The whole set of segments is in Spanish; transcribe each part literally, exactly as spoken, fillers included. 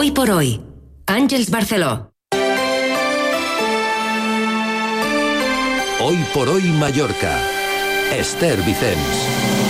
Hoy por hoy, Àngels Barceló. Hoy por hoy Mallorca, Esther Vicens.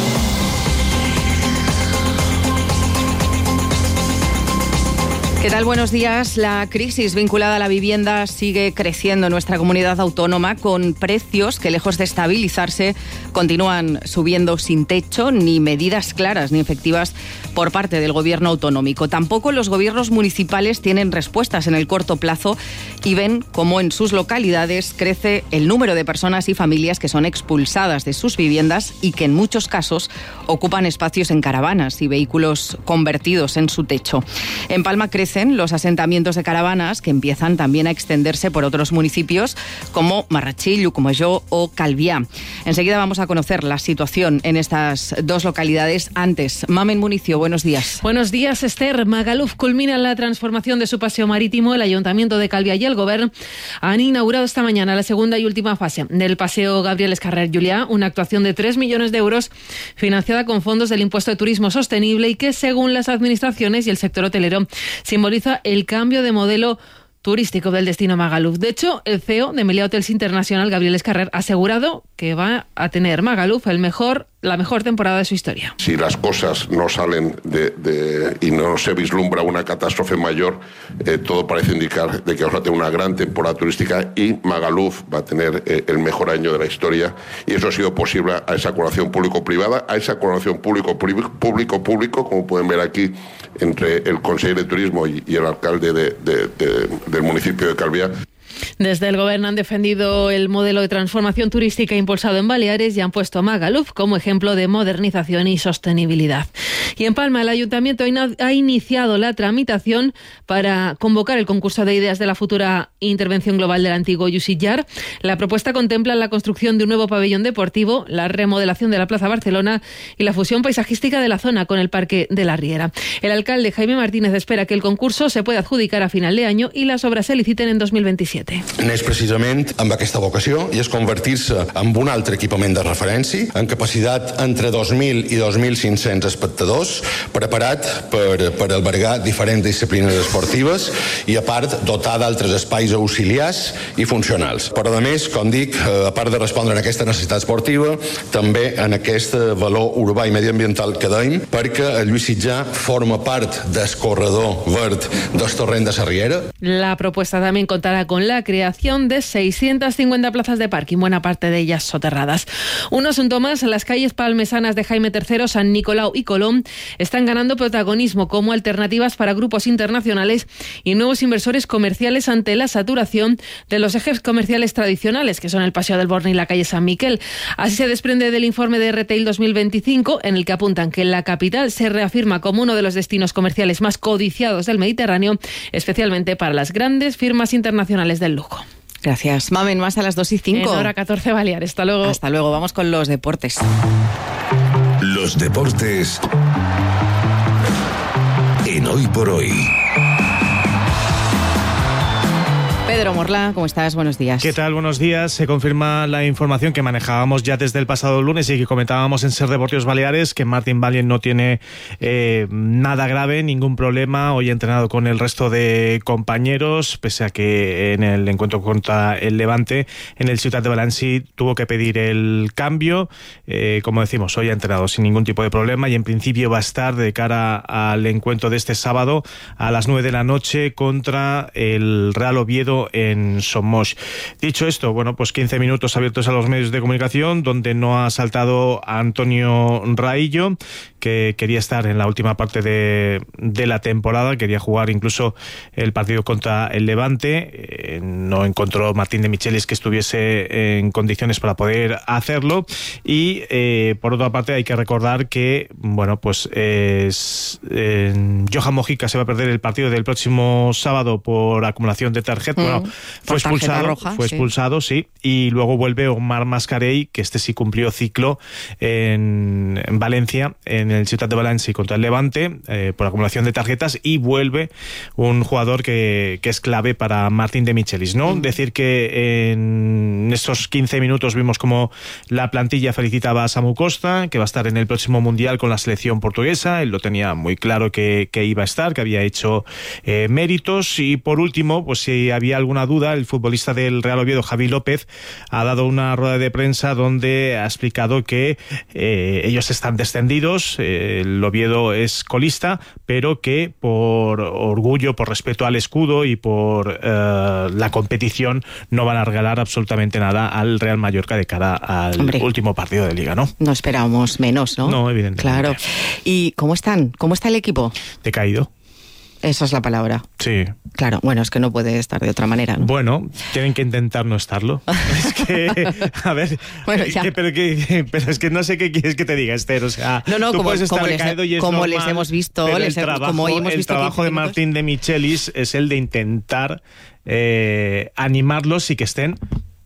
¿Qué tal? Buenos días. La crisis vinculada a la vivienda sigue creciendo en nuestra comunidad autónoma, con precios que, lejos de estabilizarse, continúan subiendo sin techo, ni medidas claras ni efectivas por parte del gobierno autonómico. Tampoco los gobiernos municipales tienen respuestas en el corto plazo y ven cómo en sus localidades crece el número de personas y familias que son expulsadas de sus viviendas y que en muchos casos ocupan espacios en caravanas y vehículos convertidos en su techo. En Palma crece los asentamientos de caravanas, que empiezan también a extenderse por otros municipios como Marrachí, Llucmajor o Calviá. Enseguida vamos a conocer la situación en estas dos localidades. Antes, Mamen Municio, buenos días. Buenos días, Esther. Magaluf culmina la transformación de su paseo marítimo. El Ayuntamiento de Calviá y el Govern han inaugurado esta mañana la segunda y última fase del paseo Gabriel Escarrer Juliá, una actuación de tres millones de euros financiada con fondos del Impuesto de Turismo Sostenible y que, según las administraciones y el sector hotelero, simboliza el cambio de modelo turístico del destino Magaluf. De hecho, el C E O de Meliá Hotels International, Gabriel Escarrer, ha asegurado que va a tener Magaluf el mejor, la mejor temporada de su historia. Si las cosas no salen de, de, y no se vislumbra una catástrofe mayor, eh, todo parece indicar de que vamos a tener una gran temporada turística y Magaluf va a tener eh, el mejor año de la historia, y eso ha sido posible a esa colaboración público-privada, a esa colaboración público-público, como pueden ver aquí, entre el consejero de Turismo y, y el alcalde de, de, de, del municipio de Calviá. Desde el Gobierno han defendido el modelo de transformación turística impulsado en Baleares y han puesto a Magaluf como ejemplo de modernización y sostenibilidad. Y en Palma, el Ayuntamiento ha iniciado la tramitación para convocar el concurso de ideas de la futura intervención global del antiguo Llucmajor. La propuesta contempla la construcción de un nuevo pabellón deportivo, la remodelación de la Plaza Barcelona y la fusión paisajística de la zona con el Parque de la Riera. El alcalde Jaime Martínez espera que el concurso se pueda adjudicar a final de año y las obras se liciten en dos mil veintisiete. Neix precisament amb aquesta vocació i és convertir-se en un altre equipament de referència en capacitat entre dos mil i dos mil cinc-cents espectadors, preparat per, per albergar diferents disciplines esportives i, a part, dotar d'altres espais auxiliars i funcionals. Però, a més, com dic, a part de respondre en aquesta necessitat esportiva, també en aquest valor urbà i mediambiental que deim, perquè el Llucmajor forma part del corredor verd del torrent de la Riera. La propuesta también contará con la creación de seiscientas cincuenta plazas de parking, buena parte de ellas soterradas. Un asunto más, las calles palmesanas de Jaime tercero, San Nicolau y Colón están ganando protagonismo como alternativas para grupos internacionales y nuevos inversores comerciales ante la saturación de los ejes comerciales tradicionales, que son el Paseo del Borne y la calle San Miquel. Así se desprende del informe de Retail dos mil veinticinco, en el que apuntan que la capital se reafirma como uno de los destinos comerciales más codiciados del Mediterráneo, especialmente para las grandes firmas internacionales del lujo. Gracias. Mamen, más a las dos y cinco. En hora catorce Baleares. Hasta luego. Hasta luego. Vamos con los deportes. Los deportes en Hoy por Hoy. Pedro Morla, ¿cómo estás? Buenos días. ¿Qué tal? Buenos días. Se confirma la información que manejábamos ya desde el pasado lunes y que comentábamos en Ser Deportivos Baleares, que Martín Valien no tiene eh, nada grave, ningún problema. Hoy ha entrenado con el resto de compañeros, pese a que en el encuentro contra el Levante, en el Ciutat de Balancí, tuvo que pedir el cambio. Eh, como decimos, hoy ha entrenado sin ningún tipo de problema y en principio va a estar de cara al encuentro de este sábado a las nueve de la noche contra el Real Oviedo en Somos. Dicho esto, bueno, pues quince minutos abiertos a los medios de comunicación, donde no ha saltado a Antonio Raillo, que quería estar en la última parte de, de la temporada, quería jugar incluso el partido contra el Levante. Eh, no encontró Martín de Michelis que estuviese en condiciones para poder hacerlo. Y eh, por otra parte hay que recordar que, bueno, pues es, eh, Johan Mojica se va a perder el partido del próximo sábado por acumulación de tarjeta, por bueno, fue expulsado, roja, fue expulsado, sí. sí, y luego vuelve Omar Mascarell, que este sí cumplió ciclo en, en Valencia, en el Ciutat de Valencia contra el Levante, eh, por acumulación de tarjetas, y vuelve un jugador que, que es clave para Martín de Michelis, ¿no? Mm. Decir que en estos quince minutos vimos como la plantilla felicitaba a Samu Costa, que va a estar en el próximo Mundial con la selección portuguesa. Él lo tenía muy claro que, que iba a estar, que había hecho eh, méritos. Y por último, pues si había alguna duda, el futbolista del Real Oviedo, Javi López, ha dado una rueda de prensa donde ha explicado que eh, ellos están descendidos, eh, el Oviedo es colista, pero que por orgullo, por respeto al escudo y por eh, la competición no van a regalar absolutamente nada al Real Mallorca de cara al Hombre, último partido de Liga, ¿no? No esperábamos menos, ¿no? No, evidentemente. Claro. ¿Y cómo están? ¿Cómo está el equipo? Decaído. Esa es la palabra. Sí. Claro, bueno, es que no puede estar de otra manera, ¿no? Bueno, tienen que intentar no estarlo. Es que, a ver, bueno, ya. Que, pero, que, pero es que no sé qué quieres que te diga, Esther. O sea, no, no, tú como, puedes estar como, decaído les, y es como normal, les hemos visto, les el hemos, trabajo, como hemos el visto trabajo de Martín de Michelis es el de intentar eh, animarlos y que estén.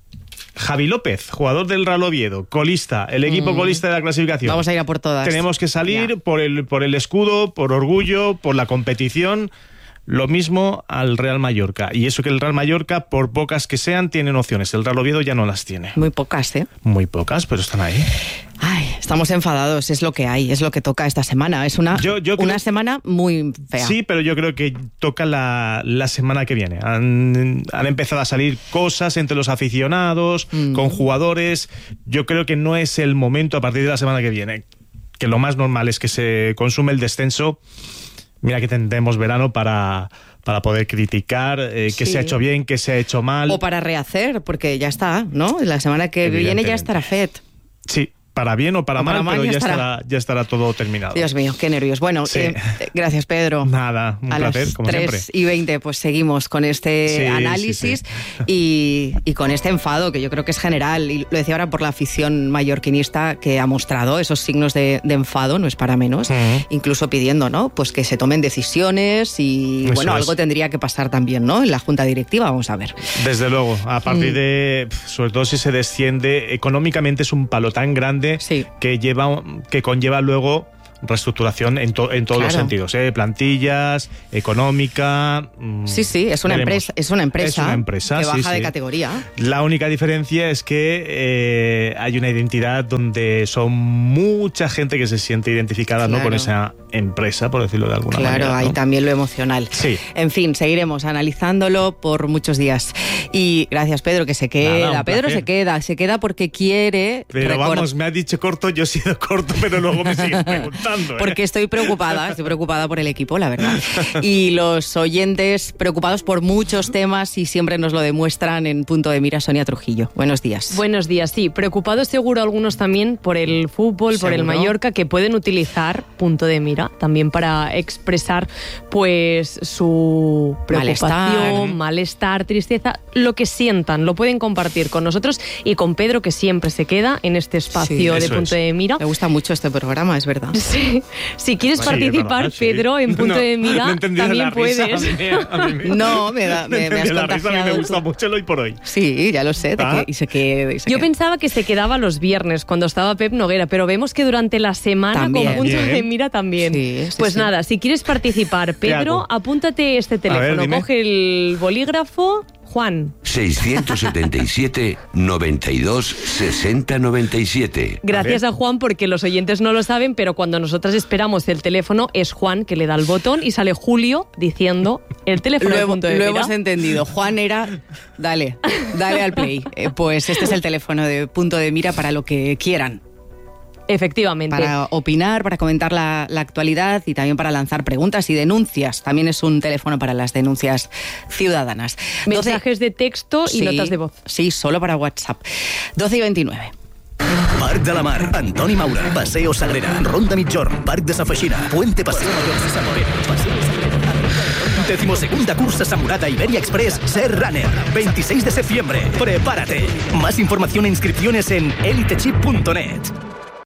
Javi López, jugador del Real Oviedo, colista, el equipo mm. colista de la clasificación. Vamos a ir a por todas. Tenemos que salir por el, por el escudo, por orgullo, por la competición. Lo mismo al Real Mallorca. Y eso que el Real Mallorca, por pocas que sean, tienen opciones. El Real Oviedo ya no las tiene. Muy pocas, ¿eh? Muy pocas, pero están ahí. Ay, estamos enfadados, es lo que hay, es lo que toca esta semana. Es una, yo, yo una creo... semana muy fea. Sí, pero yo creo que toca la, la semana que viene. Han, han empezado a salir cosas entre los aficionados, mm. con jugadores. Yo creo que no es el momento a partir de la semana que viene. Que lo más normal es que se consume el descenso. Mira que tendremos verano para, para poder criticar eh, qué sí. se ha hecho bien, qué se ha hecho mal. O para rehacer, porque ya está, ¿no? La semana que viene ya estará F E D. Sí. Para bien o para, o para mal, mal, pero ya, ya, estará. Estará, ya estará todo terminado. Dios mío, qué nervios. Bueno, sí. eh, gracias, Pedro. Nada, un a placer, las como tres siempre. Y veinte, pues seguimos con este sí, análisis sí, sí. Y, y con este enfado, que yo creo que es general. Y lo decía ahora por la afición mallorquinista, que ha mostrado esos signos de, de enfado, no es para menos, uh-huh. incluso pidiendo, ¿no? Pues que se tomen decisiones y, Eso bueno, es. algo tendría que pasar también, ¿no? En la junta directiva, vamos a ver. Desde luego, a partir mm. de, sobre todo si se desciende, económicamente es un palo tan grande sí. que lleva, que conlleva luego reestructuración en, to, en todos claro. los sentidos, ¿eh? Plantillas, económica. Sí, sí, es una veremos. empresa, es una empresa, es una empresa que baja sí, de sí. categoría. La única diferencia es que eh, hay una identidad donde son mucha gente que se siente identificada, claro. ¿no? con esa empresa, por decirlo de alguna claro, manera. Claro, hay ¿no? también lo emocional. Sí. En fin, seguiremos analizándolo por muchos días. Y gracias, Pedro, que se queda. Nada, Pedro se queda, se queda porque quiere. Pero record... vamos, me has dicho corto, yo he sido corto, pero luego me sigues preguntando. Porque estoy preocupada, estoy preocupada por el equipo, la verdad. Y los oyentes preocupados por muchos temas y siempre nos lo demuestran en Punto de Mira. Sonia Trujillo. Buenos días. Buenos días, sí. Preocupados seguro algunos también por el fútbol, ¿seguro? Por el Mallorca, que pueden utilizar Punto de Mira también para expresar pues su preocupación, malestar, malestar, tristeza, lo que sientan. Lo pueden compartir con nosotros y con Pedro, que siempre se queda en este espacio sí, de Punto es. de Mira. Me gusta mucho este programa, es verdad. Sí. Si quieres bueno, participar, sí, Pedro, en Punto no, de Mira, no también puedes. A mí, a mí, no, me, da, me, no me has la contagiado. Risa, a mí me gusta mucho el hoy por hoy. Sí, ya lo sé. ¿Ah? De que, y se quede, y se Yo quede. pensaba que se quedaba los viernes, cuando estaba Pep Noguera, pero vemos que durante la semana también. con Punto Bien. de Mira también. Sí, sí, pues sí. nada, si quieres participar, Pedro, apúntate este teléfono, ver, coge el bolígrafo. Juan. seiscientos setenta y siete, noventa y dos, sesenta, noventa y siete. Gracias a, a Juan, porque los oyentes no lo saben, pero cuando nosotras esperamos el teléfono es Juan que le da el botón y sale Julio diciendo el teléfono lo, de Punto de lo Mira. Hemos entendido. Juan era, dale, dale al play. Eh, pues este es el teléfono de Punto de Mira para lo que quieran. Efectivamente. Para opinar, para comentar la, la actualidad y también para lanzar preguntas y denuncias. También es un teléfono para las denuncias ciudadanas. Mensajes de texto y sí, notas de voz. Sí, solo para WhatsApp. doce y veintinueve. Parc de la Mar, Antoni Maura, Paseo Sagrera, Ronda Migjorn, Parc de Sa Feixina, Puente Paseo de San Moreno, Paseo Sagrera. Decimosegunda cursa Samurata Iberia Express Ser Runner, veintiséis de septiembre. Prepárate. Más información e inscripciones en elitechip punto net.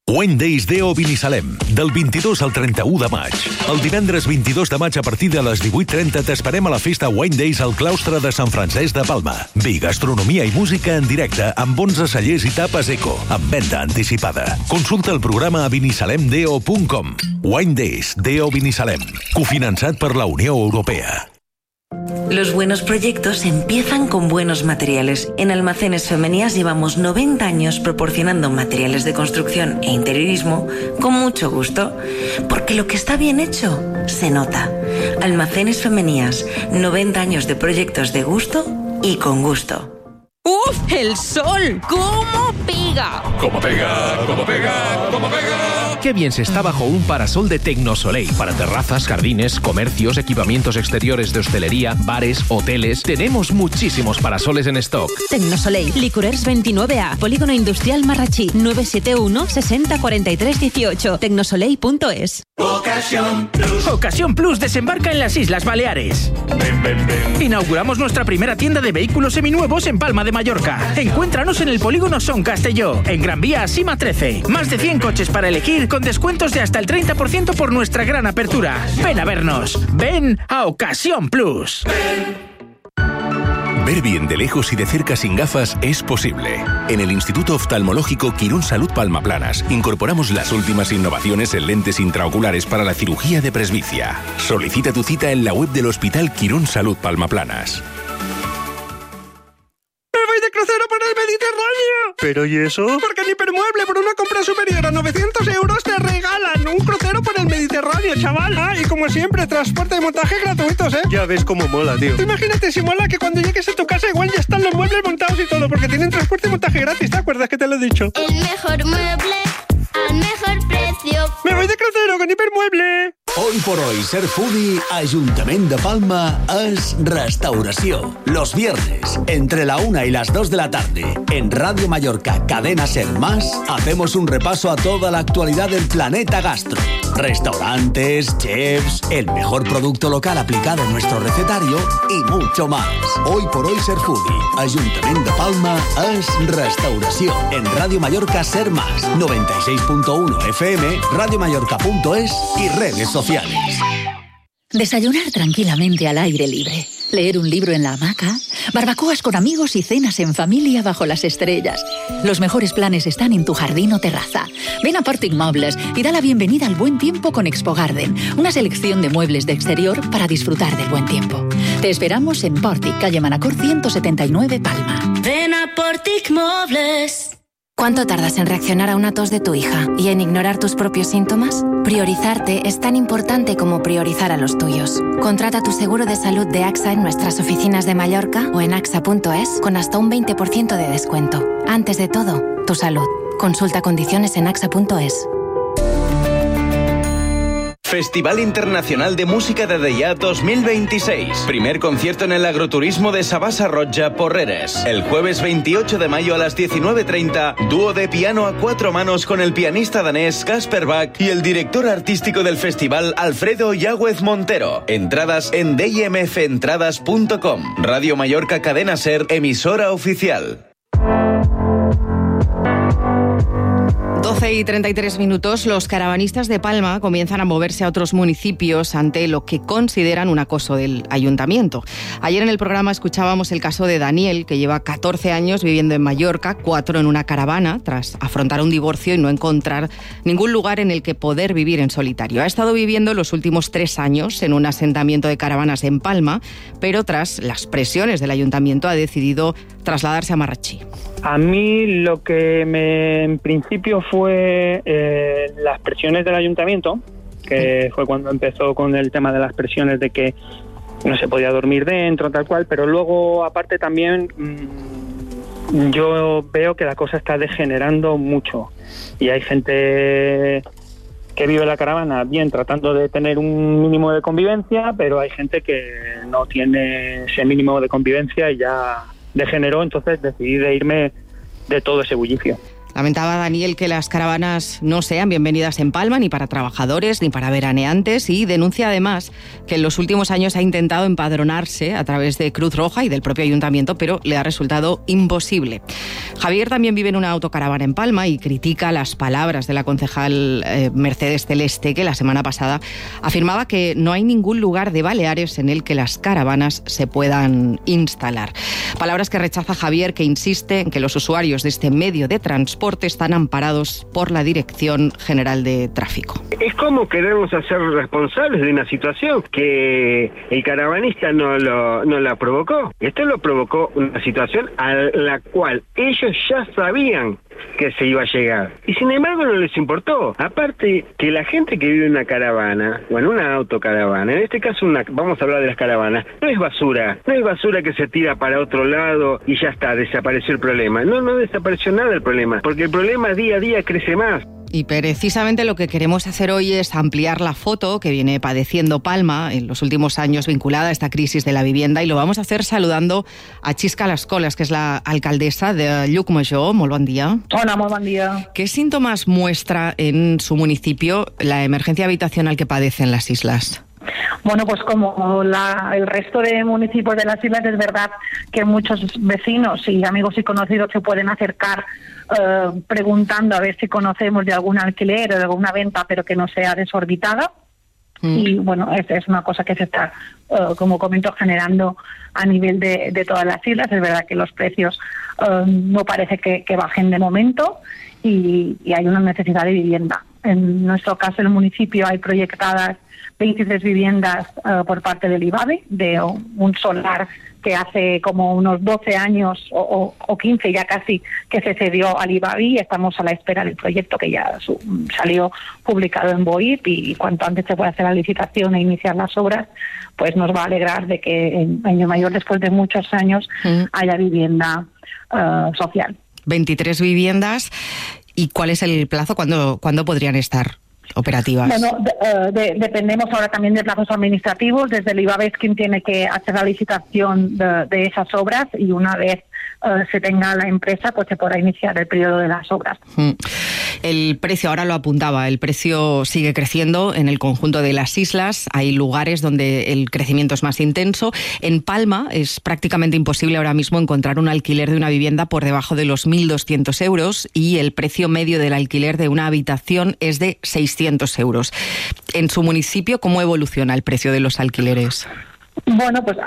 Wine Days Deo Binissalem, del vint-i-dos al trenta-u de maig. El divendres vint-i-dos de maig a partir de les divuit trenta t'esperem a la festa Wine Days al claustre de Sant Francesc de Palma. Vi, gastronomia i música en directe amb onze cellers i tapes eco, amb venda anticipada. Consulta el programa a binissalem deo punt com. Wine Days Deo Binissalem, cofinançat per la Unió Europea. Los buenos proyectos empiezan con buenos materiales. En Almacenes Femenías llevamos noventa años proporcionando materiales de construcción e interiorismo con mucho gusto. Porque lo que está bien hecho se nota. Almacenes Femenías, noventa años de proyectos de gusto y con gusto. ¡Uf! ¡El sol! ¿Cómo pega? ¿Cómo pega? ¿Cómo pega? ¿Cómo pega? Qué bien se está bajo un parasol de Tecnosoleil. Para terrazas, jardines, comercios, equipamientos exteriores de hostelería, bares, hoteles. Tenemos muchísimos parasoles en stock. Tecnosoleil, Licorers veintinueve A, Polígono Industrial Marrachí, nueve siete uno, sesenta, cuarenta y tres, dieciocho. tecnosoleil punto es. Ocasión Plus. Ocasión Plus desembarca en las Islas Baleares. Ven, ven, ven. Inauguramos nuestra primera tienda de vehículos seminuevos en Palma de Mallorca. Encuéntranos en el polígono Son Castelló, en Gran Vía Sima trece. Más de cien coches para elegir con descuentos de hasta el treinta por ciento por nuestra gran apertura. Ven a vernos. Ven a Ocasión Plus. Ven. Ver bien de lejos y de cerca sin gafas es posible. En el Instituto Oftalmológico Quirón Salud Palma Planas incorporamos las últimas innovaciones en lentes intraoculares para la cirugía de presbicia. Solicita tu cita en la web del Hospital Quirón Salud Palma Planas. Crucero por el Mediterráneo. ¿Pero y eso? Porque en Hipermueble, por una compra superior a novecientos euros, te regalan un crucero por el Mediterráneo, chaval. Ah, y como siempre, transporte y montaje gratuitos, ¿eh? Ya ves cómo mola, tío. Imagínate si mola que cuando llegues a tu casa igual ya están los muebles montados y todo, porque tienen transporte y montaje gratis, ¿te acuerdas que te lo he dicho? El mejor mueble al mejor precio. Me voy de crucero con Hipermueble. Hoy por hoy, ser foodie, Ayuntamiento de Palma es restauración. Los viernes, entre la una y las dos de la tarde, en Radio Mallorca, Cadena Ser Más, hacemos un repaso a toda la actualidad del planeta gastro. Restaurantes, chefs, el mejor producto local aplicado en nuestro recetario y mucho más. Hoy por hoy, ser foodie, Ayuntamiento de Palma es restauración. En Radio Mallorca Ser Más, noventa y seis punto uno F M, radiomallorca punto es y redes sociales. Desayunar tranquilamente al aire libre, leer un libro en la hamaca, barbacoas con amigos y cenas en familia bajo las estrellas. Los mejores planes están en tu jardín o terraza. Ven a Portic Mobles y da la bienvenida al buen tiempo con Expo Garden, una selección de muebles de exterior para disfrutar del buen tiempo. Te esperamos en Portic, calle Manacor ciento setenta y nueve, Palma. Ven a Portic Mobles. ¿Cuánto tardas en reaccionar a una tos de tu hija y en ignorar tus propios síntomas? Priorizarte es tan importante como priorizar a los tuyos. Contrata tu seguro de salud de AXA en nuestras oficinas de Mallorca o en axa punto es con hasta un veinte por ciento de descuento. Antes de todo, tu salud. Consulta condiciones en axa punto es. Festival Internacional de Música de Deià dos mil veintiséis. Primer concierto en el agroturismo de Sabasa Roja, Porreres. El jueves veintiocho de mayo a las diecinueve treinta, dúo de piano a cuatro manos con el pianista danés Kasper Bach y el director artístico del festival Alfredo Yáguez Montero. Entradas en d m f entradas punto com. Radio Mallorca Cadena Ser, emisora oficial. doce y treinta y tres minutos, los caravanistas de Palma comienzan a moverse a otros municipios ante lo que consideran un acoso del ayuntamiento. Ayer en el programa escuchábamos el caso de Daniel, que lleva catorce años viviendo en Mallorca, cuatro en una caravana, tras afrontar un divorcio y no encontrar ningún lugar en el que poder vivir en solitario. Ha estado viviendo los últimos tres años en un asentamiento de caravanas en Palma, pero tras las presiones del ayuntamiento ha decidido trasladarse a Marrachí. A mí lo que me, en principio fue eh, las presiones del ayuntamiento, que fue cuando empezó con el tema de las presiones de que no se podía dormir dentro, tal cual, pero luego aparte también mmm, yo veo que la cosa está degenerando mucho y hay gente que vive en la caravana bien tratando de tener un mínimo de convivencia, pero hay gente que no tiene ese mínimo de convivencia y ya degeneró, entonces decidí de irme de todo ese bullicio. Lamentaba Daniel que las caravanas no sean bienvenidas en Palma ni para trabajadores ni para veraneantes y denuncia además que en los últimos años ha intentado empadronarse a través de Cruz Roja y del propio ayuntamiento, pero le ha resultado imposible. Javier también vive en una autocaravana en Palma y critica las palabras de la concejal eh, Mercedes Celeste, que la semana pasada afirmaba que no hay ningún lugar de Baleares en el que las caravanas se puedan instalar. Palabras que rechaza Javier, que insiste en que los usuarios de este medio de transporte están amparados por la Dirección General de Tráfico. Es como queremos hacer responsables de una situación que el caravanista no, lo, no la provocó. Esto lo provocó una situación a la cual ellos ya sabían que se iba a llegar. Y sin embargo no les importó. Aparte que la gente que vive en una caravana, o en una autocaravana, en este caso una, vamos a hablar de las caravanas, no es basura. No es basura que se tira para otro lado y ya está, desapareció el problema. No, no desapareció nada el problema, porque el problema día a día crece más. Y precisamente lo que queremos hacer hoy es ampliar la foto que viene padeciendo Palma en los últimos años vinculada a esta crisis de la vivienda, y lo vamos a hacer saludando a Chisca Las Colas, que es la alcaldesa de Llucmajor. Molt bon dia. Hola, molt bon día. ¿Qué síntomas muestra en su municipio la emergencia habitacional que padecen las islas? Bueno, pues como la, el resto de municipios de las islas, es verdad que muchos vecinos y amigos y conocidos se pueden acercar eh, preguntando a ver si conocemos de algún alquiler o de alguna venta, pero que no sea desorbitada. Mm. Y bueno, es, es una cosa que se está, eh, como comento, generando a nivel de, de todas las islas. Es verdad que los precios eh, no parece que, que bajen de momento y, y hay una necesidad de vivienda. En nuestro caso, en el municipio hay proyectadas veintitrés viviendas uh, por parte del IBAVE, de un solar que hace como unos doce años o, o, o quince ya casi que se cedió al IBAVE, y estamos a la espera del proyecto que ya su, salió publicado en BOIP, y cuanto antes se pueda hacer la licitación e iniciar las obras, pues nos va a alegrar de que en Año Mayor, después de muchos años, mm. haya vivienda uh, social. veintitrés viviendas. ¿Y cuál es el plazo? ¿Cuándo, ¿cuándo podrían estar operativas? Bueno, de, de, dependemos ahora también de plazos administrativos. Desde el IBAVE es quien tiene que hacer la licitación de, de esas obras, y una vez uh, se tenga la empresa, pues se podrá iniciar el periodo de las obras. Mm. El precio, ahora lo apuntaba, el precio sigue creciendo en el conjunto de las islas. Hay lugares donde el crecimiento es más intenso. En Palma es prácticamente imposible ahora mismo encontrar un alquiler de una vivienda por debajo de los mil doscientos euros, y el precio medio del alquiler de una habitación es de seiscientos euros. En su municipio, ¿cómo evoluciona el precio de los alquileres? Bueno, pues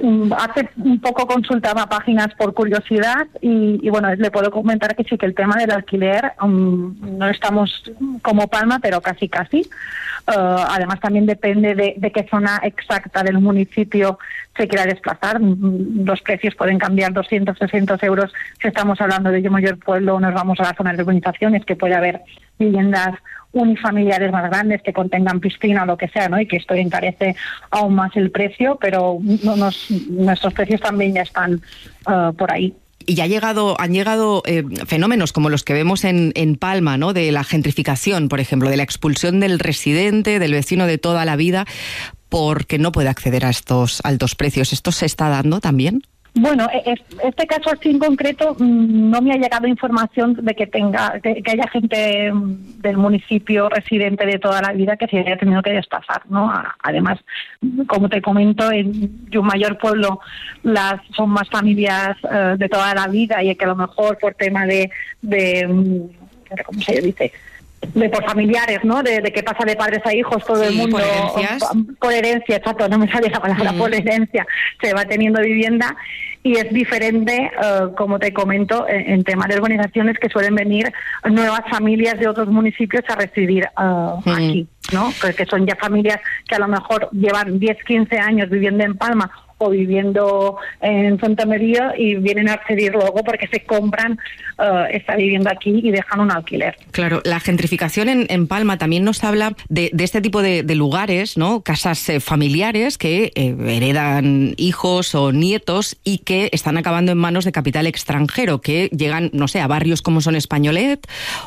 hace un poco consultaba páginas por curiosidad y, y bueno, le puedo comentar que sí, que el tema del alquiler um, no estamos como Palma, pero casi casi. Uh, además también depende de, de qué zona exacta del municipio se quiera desplazar. Los precios pueden cambiar doscientos, trescientos euros si estamos hablando de Mayor Pueblo, o nos vamos a la zona de urbanizaciones, que puede haber viviendas unifamiliares más grandes que contengan piscina o lo que sea, ¿no? Y que esto encarece aún más el precio, pero no nos, nuestros precios también ya están uh, por ahí. Y ya ha llegado, han llegado eh, fenómenos como los que vemos en, en Palma, ¿no? De la gentrificación, por ejemplo, de la expulsión del residente, del vecino de toda la vida, porque no puede acceder a estos altos precios. ¿Esto se está dando también? Bueno, este caso así en concreto no me ha llegado información de que tenga que, que haya gente del municipio residente de toda la vida que se haya tenido que desplazar, ¿no? Además, como te comento, en Llucmajor Pueblo las son más familias uh, de toda la vida, y que a lo mejor por tema de, de ¿cómo se dice? de por familiares, ¿no? De, de que pasa de padres a hijos todo sí, el mundo. Por herencias. Por herencia, exacto, no me sale la palabra, mm. por herencia, se va teniendo vivienda, y es diferente, uh, como te comento, en, en tema de urbanizaciones, que suelen venir nuevas familias de otros municipios a residir uh, mm. aquí, ¿no? Que son ya familias que a lo mejor llevan diez, quince años viviendo en Palma o viviendo en Santa María, y vienen a acceder luego porque se compran uh, esta vivienda aquí y dejan un alquiler. Claro, la gentrificación en, en Palma también nos habla de, de este tipo de, de lugares, ¿no? Casas eh, familiares que eh, heredan hijos o nietos y que están acabando en manos de capital extranjero, que llegan, no sé, a barrios como son Españolet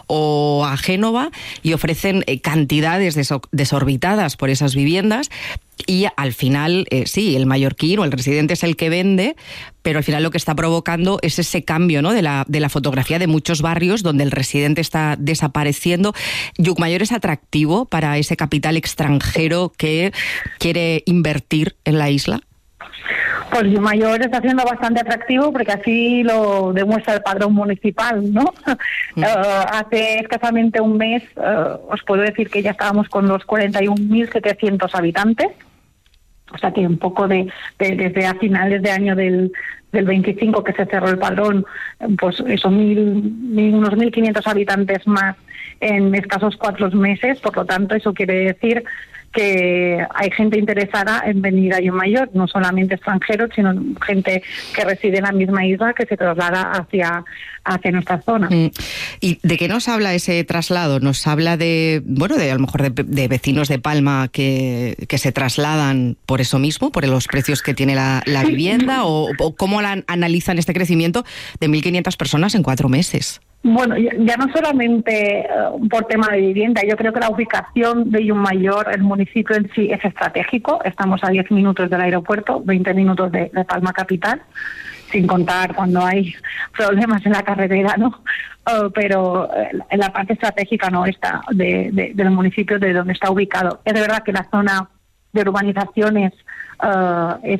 o a Génova, y ofrecen eh, cantidades deso- desorbitadas por esas viviendas. y al final, eh, sí, el mallorquín o el residente es el que vende, pero al final lo que está provocando es ese cambio, ¿no?, de la, de la fotografía de muchos barrios donde el residente está desapareciendo. Llucmajor es atractivo para ese capital extranjero que quiere invertir en la isla. Pues Llucmajor está siendo bastante atractivo porque así lo demuestra el padrón municipal, ¿no? Mm. Uh, hace escasamente un mes uh, os puedo decir que ya estábamos con los cuarenta y un mil setecientos habitantes. O sea que un poco de, de desde a finales de año del, del veinticinco que se cerró el padrón, pues esos mil, mil, unos mil quinientos habitantes más en escasos cuatro meses. Por lo tanto, eso quiere decir que hay gente interesada en venir a Llucmajor, no solamente extranjeros, sino gente que reside en la misma isla que se traslada hacia, hacia nuestra zona. ¿Y de qué nos habla ese traslado? ¿Nos habla de, bueno, de a lo mejor de, de vecinos de Palma que, que se trasladan por eso mismo, por los precios que tiene la, la vivienda? ¿O, o cómo la, analizan este crecimiento de mil quinientas personas en cuatro meses? Bueno, ya no solamente uh, por tema de vivienda, yo creo que la ubicación de Llucmajor, el municipio en sí, es estratégico. Estamos a diez minutos del aeropuerto, veinte minutos de, de Palma capital, sin contar cuando hay problemas en la carretera, ¿no? Uh, pero uh, en la parte estratégica no está de, de, del municipio de donde está ubicado. Es de verdad que la zona de urbanizaciones uh, es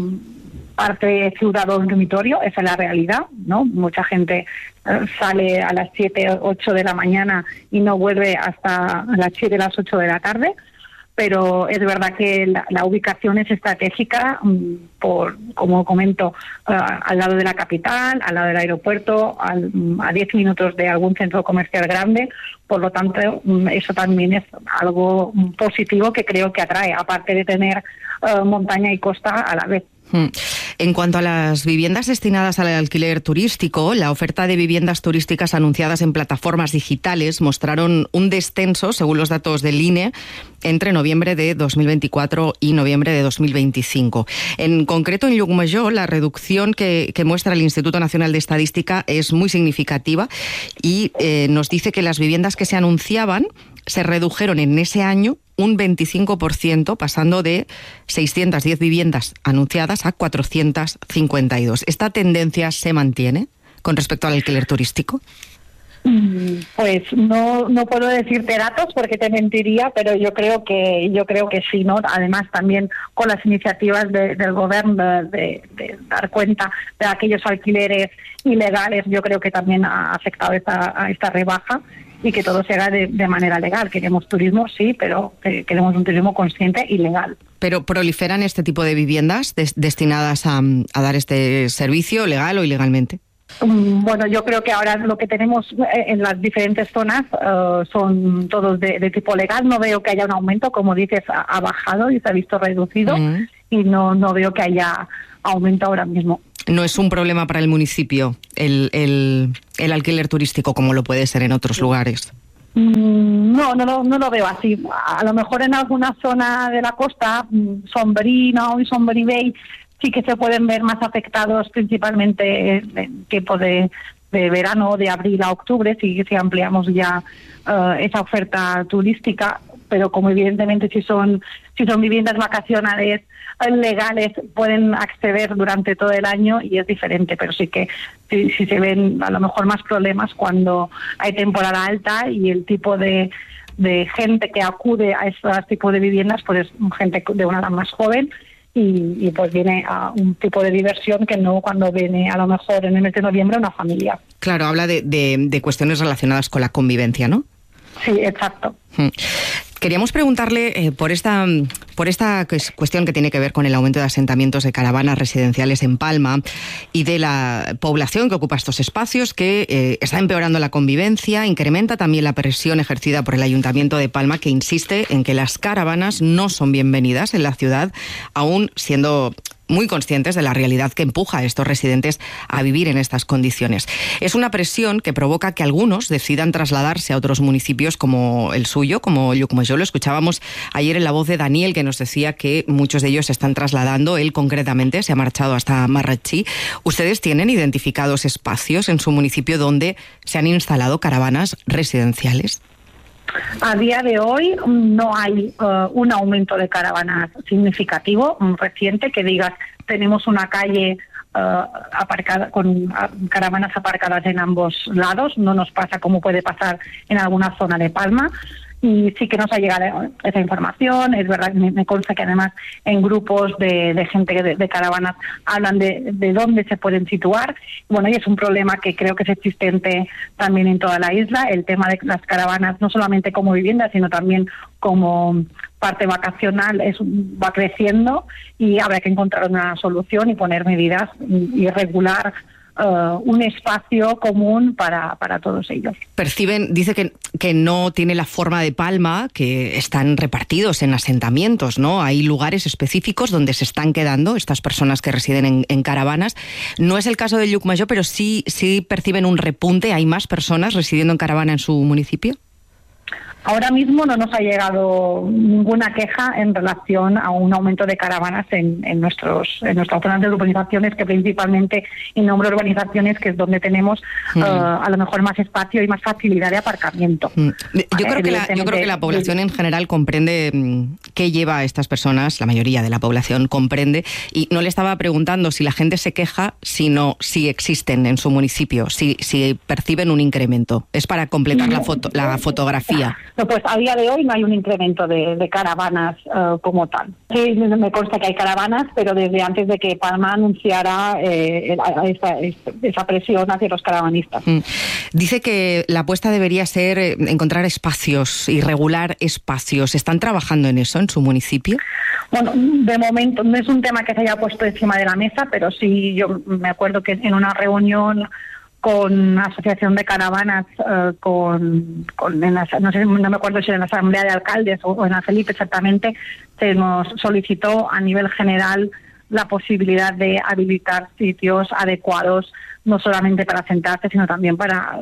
parte ciudad o dormitorio, esa es la realidad, ¿no? Mucha gente uh, sale a las siete o ocho de la mañana y no vuelve hasta las siete o las ocho de la tarde, pero es verdad que la, la ubicación es estratégica, um, por, como comento, uh, al lado de la capital, al lado del aeropuerto, al, um, a diez minutos de algún centro comercial grande. Por lo tanto, um, eso también es algo um, positivo que creo que atrae, aparte de tener uh, montaña y costa a la vez. En cuanto a las viviendas destinadas al alquiler turístico, la oferta de viviendas turísticas anunciadas en plataformas digitales mostraron un descenso, según los datos del I N E, entre noviembre de dos mil veinticuatro y noviembre de dos mil veinticinco. En concreto, en Llucmajor, la reducción que, que muestra el Instituto Nacional de Estadística es muy significativa y eh, nos dice que las viviendas que se anunciaban se redujeron en ese año un veinticinco por ciento, pasando de seiscientas diez viviendas anunciadas a cuatrocientas cincuenta y dos. ¿Esta tendencia se mantiene con respecto al alquiler turístico? Pues no no puedo decirte datos porque te mentiría, pero yo creo que yo creo que sí, ¿no? Además también con las iniciativas de, del gobierno de, de, de dar cuenta de aquellos alquileres ilegales, yo creo que también ha afectado esta, a esta rebaja y que todo se haga de, de manera legal. Queremos turismo, sí, pero queremos un turismo consciente y legal. ¿Pero proliferan este tipo de viviendas des, destinadas a, a dar este servicio legal o ilegalmente? Bueno, yo creo que ahora lo que tenemos en las diferentes zonas uh, son todos de, de tipo legal. No veo que haya un aumento, como dices, ha, ha bajado y se ha visto reducido, mm. y no, no veo que haya aumento ahora mismo. No es un problema para el municipio el, el, el alquiler turístico como lo puede ser en otros lugares. No, no, no, no lo veo así. A lo mejor en alguna zona de la costa, Sombrino y Sombrivell, sí que se pueden ver más afectados, principalmente en tiempo de, de verano, de abril a octubre, si, si ampliamos ya uh, esa oferta turística. Pero como evidentemente si son si son viviendas vacacionales legales pueden acceder durante todo el año y es diferente, pero sí que si, si se ven a lo mejor más problemas cuando hay temporada alta y el tipo de, de gente que acude a estos tipos de viviendas pues es gente de una edad más joven y, y pues viene a un tipo de diversión que no cuando viene a lo mejor en el mes de noviembre una familia. Claro, habla de, de, de cuestiones relacionadas con la convivencia, ¿no? Sí, exacto. Hmm. Queríamos preguntarle eh, por esta por esta cuestión que tiene que ver con el aumento de asentamientos de caravanas residenciales en Palma y de la población que ocupa estos espacios, que eh, está empeorando la convivencia, incrementa también la presión ejercida por el Ayuntamiento de Palma, que insiste en que las caravanas no son bienvenidas en la ciudad, aún siendo muy conscientes de la realidad que empuja a estos residentes a vivir en estas condiciones. Es una presión que provoca que algunos decidan trasladarse a otros municipios como el suyo, como Llucmajor. Lo escuchábamos ayer en la voz de Daniel, que nos decía que muchos de ellos se están trasladando. Él concretamente se ha marchado hasta Marratxí. ¿Ustedes tienen identificados espacios en su municipio donde se han instalado caravanas residenciales? A día de hoy no hay uh, un aumento de caravanas significativo, um, reciente, que digas tenemos una calle uh, aparcada con uh, caravanas aparcadas en ambos lados. No nos pasa como puede pasar en alguna zona de Palma. Y sí que nos ha llegado esa información. Es verdad, me, me consta que además en grupos de, de gente de, de caravanas hablan de, de dónde se pueden situar. Bueno, y es un problema que creo que es existente también en toda la isla, el tema de las caravanas, no solamente como vivienda, sino también como parte vacacional, es, va creciendo, y habrá que encontrar una solución y poner medidas y, y regular Uh, un espacio común para, para todos ellos. Perciben, dice que, que no tiene la forma de Palma, que están repartidos en asentamientos, ¿no? Hay lugares específicos donde se están quedando estas personas que residen en, en caravanas. No es el caso de Llucmajor, pero sí, sí perciben un repunte. ¿Hay más personas residiendo en caravana en su municipio? Ahora mismo no nos ha llegado ninguna queja en relación a un aumento de caravanas en, en, nuestros, en nuestras zonas de urbanizaciones, que principalmente, y nombro urbanizaciones, que es donde tenemos mm. uh, a lo mejor más espacio y más facilidad de aparcamiento. Mm. Yo, creo que la, yo creo que la población en general comprende mm, qué lleva a estas personas, la mayoría de la población comprende, y no le estaba preguntando si la gente se queja, sino si existen en su municipio, si, si perciben un incremento. Es para completar la, foto, la fotografía. No, pues a día de hoy no hay un incremento de, de caravanas uh, como tal. Sí, me consta que hay caravanas, pero desde antes de que Palma anunciara eh, esa, esa presión hacia los caravanistas. Mm. Dice que la apuesta debería ser encontrar espacios y regular espacios. ¿Están trabajando en eso en su municipio? Bueno, de momento no es un tema que se haya puesto encima de la mesa, pero sí yo me acuerdo que en una reunión con asociación de caravanas, uh, con, con en la, no sé, no me acuerdo si en la asamblea de alcaldes o, o en la Felipe exactamente, se nos solicitó a nivel general la posibilidad de habilitar sitios adecuados, no solamente para sentarse, sino también para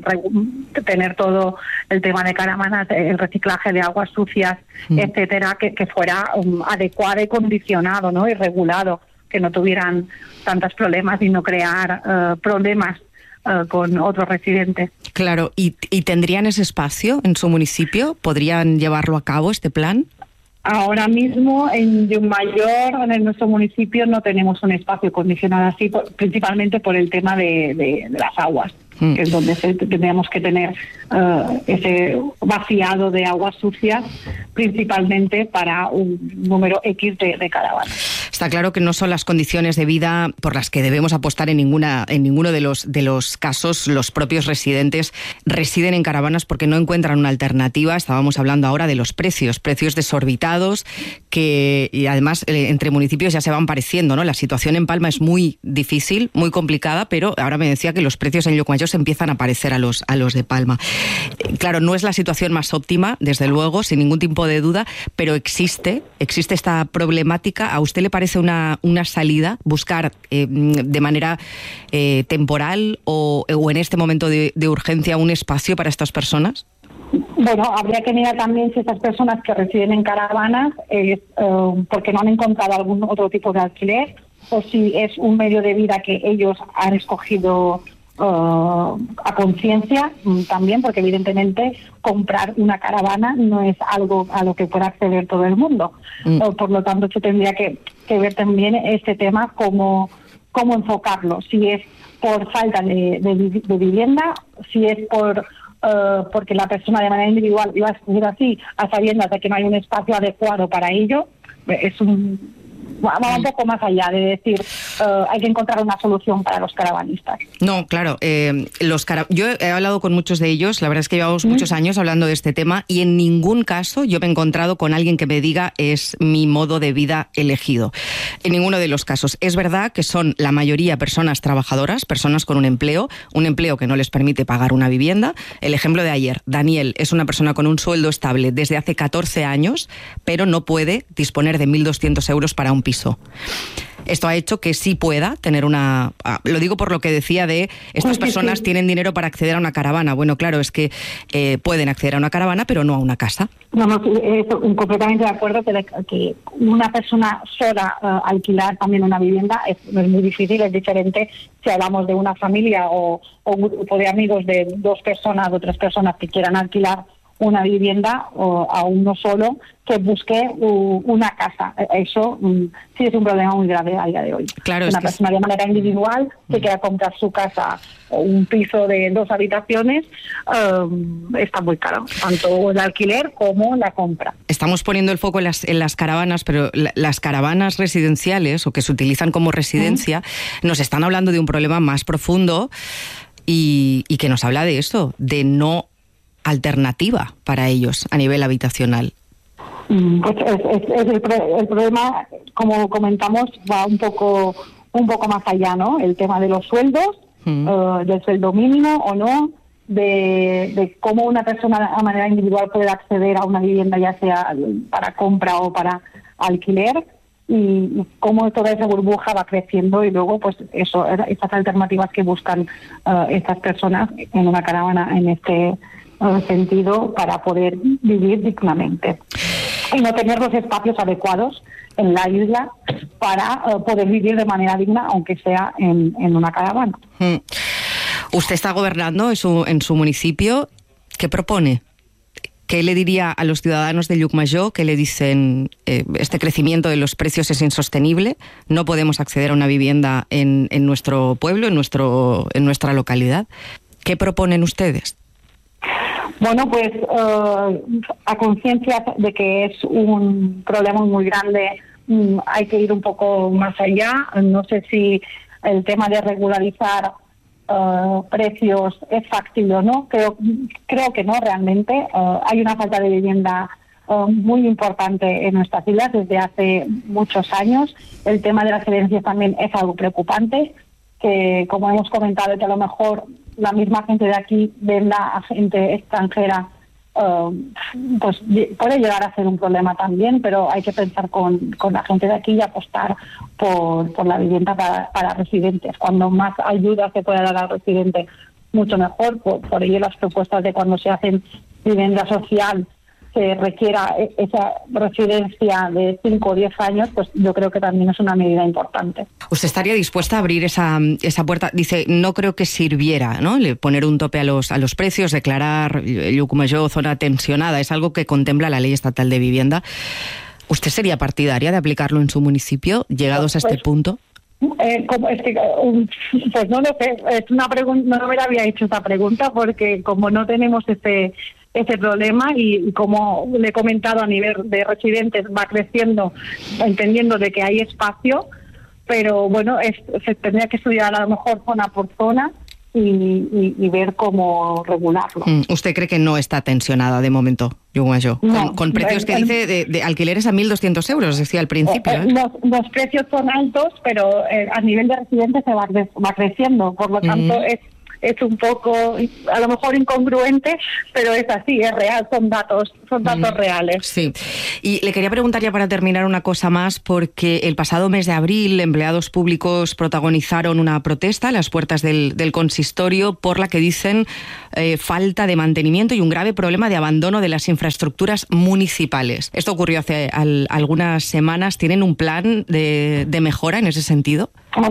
tener todo el tema de caravanas, el reciclaje de aguas sucias, mm. etcétera, que, que fuera um, adecuado y condicionado, ¿no? Y regulado, que no tuvieran tantos problemas y no crear uh, problemas Uh, con otros residentes. Claro, ¿Y, ¿y tendrían ese espacio en su municipio? ¿Podrían llevarlo a cabo este plan? Ahora mismo en Llucmajor, en nuestro municipio, no tenemos un espacio condicionado así, por, principalmente por el tema de, de, de las aguas, mm. que es donde se, tendríamos que tener uh, ese vaciado de aguas sucias, principalmente para un número X de, de caravanas. Está claro que no son las condiciones de vida por las que debemos apostar en ninguna en ninguno de los de los casos. Los propios residentes residen en caravanas porque no encuentran una alternativa. Estábamos hablando ahora de los precios, precios desorbitados, que y además eh, entre municipios ya se van pareciendo, ¿no? La situación en Palma es muy difícil, muy complicada, pero ahora me decía que los precios en Llucmajor se empiezan a parecer a los a los de Palma. Eh, claro, no es la situación más óptima, desde luego, sin ningún tipo de duda, pero existe, existe esta problemática. ¿A usted le parece una, una salida, buscar eh, de manera eh, temporal o, o en este momento de, de urgencia un espacio para estas personas? Bueno, habría que mirar también si estas personas que residen en caravanas es eh, porque no han encontrado algún otro tipo de alquiler, o si es un medio de vida que ellos han escogido Uh, a conciencia también, porque evidentemente comprar una caravana no es algo a lo que pueda acceder todo el mundo. Mm. Uh, por lo tanto, se tendría que, que ver también este tema, cómo, cómo enfocarlo, si es por falta de, de, de vivienda, si es por uh, porque la persona de manera individual iba a escoger así, a sabiendas de que no hay un espacio adecuado para ello. Es un va un poco más allá de decir uh, hay que encontrar una solución para los caravanistas. No, claro. Eh, los cara- yo he hablado con muchos de ellos, la verdad es que llevamos ¿Mm? muchos años hablando de este tema y en ningún caso yo me he encontrado con alguien que me diga es mi modo de vida elegido. En ninguno de los casos. Es verdad que son la mayoría personas trabajadoras, personas con un empleo, un empleo que no les permite pagar una vivienda. El ejemplo de ayer, Daniel es una persona con un sueldo estable desde hace catorce años, pero no puede disponer de mil doscientos euros para un piso. Esto ha hecho que sí pueda tener una... Lo digo por lo que decía de estas personas tienen dinero para acceder a una caravana. Bueno, claro, es que eh, pueden acceder a una caravana, pero no a una casa. No, no, eso, completamente de acuerdo que, que una persona sola uh, alquilar también una vivienda es, es muy difícil, es diferente si hablamos de una familia o, o un grupo de amigos de dos personas o tres personas que quieran alquilar una vivienda o a uno solo que busque uh, una casa. Eso um, sí es un problema muy grave a día de hoy. Claro, una es que persona es... de manera individual que mm. quiera comprar su casa o un piso de dos habitaciones um, está muy caro, tanto el alquiler como la compra. Estamos poniendo el foco en las, en las caravanas, pero la, las caravanas residenciales o que se utilizan como residencia mm. nos están hablando de un problema más profundo y, y que nos habla de eso, de no alternativa para ellos a nivel habitacional. Pues es, es, es el, el problema, como comentamos, va un poco un poco más allá, ¿no? El tema de los sueldos, mm. uh, del sueldo mínimo o no, de, de cómo una persona a manera individual puede acceder a una vivienda, ya sea para compra o para alquiler, y, y cómo toda esa burbuja va creciendo y luego, pues eso, estas alternativas que buscan uh, estas personas en una caravana en este uh, sentido para poder vivir dignamente. Y no tener los espacios adecuados en la isla para uh, poder vivir de manera digna, aunque sea en, en una caravana. Mm. Usted está gobernando en su, en su municipio. ¿Qué propone? ¿Qué le diría a los ciudadanos de Llucmajor que le dicen eh, este crecimiento de los precios es insostenible, no podemos acceder a una vivienda en, en nuestro pueblo, en, nuestro, en nuestra localidad? ¿Qué proponen ustedes? Bueno, pues uh, a conciencia de que es un problema muy grande, um, hay que ir un poco más allá. No sé si el tema de regularizar uh, precios es factible o no. Creo, creo que no realmente. Uh, hay una falta de vivienda uh, muy importante en nuestras islas desde hace muchos años. El tema de las herencias también es algo preocupante, que como hemos comentado, que a lo mejor la misma gente de aquí venda a gente extranjera, uh, pues puede llegar a ser un problema también, pero hay que pensar con, con la gente de aquí y apostar por, por la vivienda para, para residentes. Cuando más ayuda se pueda dar al residente, mucho mejor. Por, por ello las propuestas de cuando se hacen vivienda social se requiera esa residencia de cinco o diez años, pues yo creo que también es una medida importante. ¿Usted estaría dispuesta a abrir esa, esa puerta? Dice, no creo que sirviera, ¿no?, le poner un tope a los, a los precios, declarar Llucmajor zona tensionada, es algo que contempla la Ley Estatal de Vivienda. ¿Usted sería partidaria de aplicarlo en su municipio, llegados pues, a este punto? Eh, como es que, um, pues no lo sé, es una pregunta, no me había hecho esta pregunta porque como no tenemos ese ese problema y, y como le he comentado, a nivel de residentes va creciendo, entendiendo de que hay espacio, pero bueno, es, se tendría que estudiar a lo mejor zona por zona y, y, y ver cómo regularlo. ¿Usted cree que no está tensionada de momento, Llucmajor? No, con, con precios que dice de, de alquileres a mil doscientos euros, decía al principio. ¿eh? Los, los precios son altos, pero eh, a nivel de residentes se va, va creciendo, por lo tanto mm. es es un poco, a lo mejor incongruente, pero es así, es real, son datos, son datos mm, reales. Sí. Y le quería preguntar ya para terminar una cosa más, porque el pasado mes de abril empleados públicos protagonizaron una protesta a las puertas del, del consistorio por la que dicen eh, falta de mantenimiento y un grave problema de abandono de las infraestructuras municipales. Esto ocurrió hace al, algunas semanas. ¿Tienen un plan de, de mejora en ese sentido?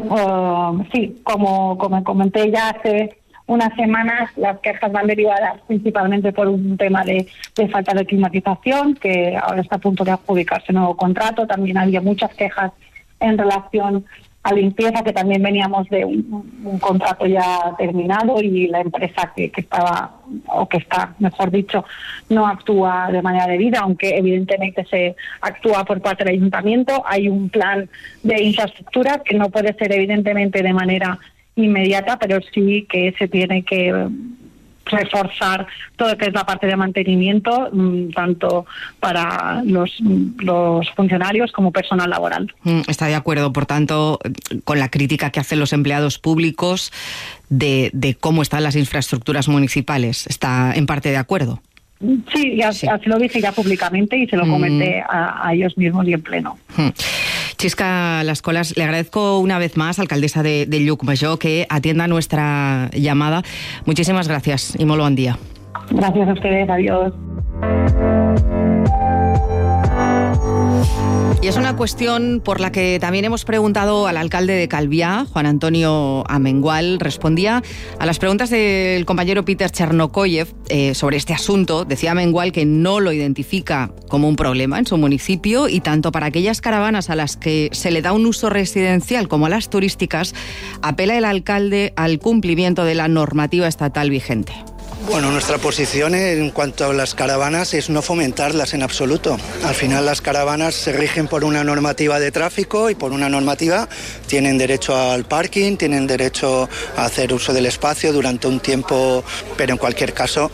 Uh, sí, como, como comenté ya hace unas semanas, las quejas van derivadas principalmente por un tema de, de falta de climatización, que ahora está a punto de adjudicarse nuevo contrato. También había muchas quejas en relación a limpieza, que también veníamos de un, un contrato ya terminado y la empresa que, que estaba, o que está, mejor dicho, no actúa de manera debida, aunque evidentemente se actúa por parte del ayuntamiento. Hay un plan de infraestructura que no puede ser evidentemente de manera inmediata, pero sí que se tiene que reforzar todo lo que es la parte de mantenimiento, tanto para los, los funcionarios como personal laboral. Está de acuerdo, por tanto, con la crítica que hacen los empleados públicos de, de cómo están las infraestructuras municipales. ¿Está en parte de acuerdo? Sí, ya sí. Se lo dije ya públicamente y se lo comenté mm. a, a ellos mismos y en pleno. Mm. Chisca Las Colas, le agradezco una vez más, alcaldesa de, de Llucmajor, que atienda nuestra llamada. Muchísimas gracias y molt bon día. Gracias a ustedes, adiós. Y es una cuestión por la que también hemos preguntado al alcalde de Calviá, Juan Antonio Amengual. Respondía a las preguntas del compañero Peter Chernokoyev eh, sobre este asunto. Decía Amengual que no lo identifica como un problema en su municipio y tanto para aquellas caravanas a las que se le da un uso residencial como a las turísticas, apela el alcalde al cumplimiento de la normativa estatal vigente. Bueno, nuestra posición en cuanto a las caravanas es no fomentarlas en absoluto. Al final las caravanas se rigen por una normativa de tráfico y por una normativa tienen derecho al parking, tienen derecho a hacer uso del espacio durante un tiempo, pero en cualquier caso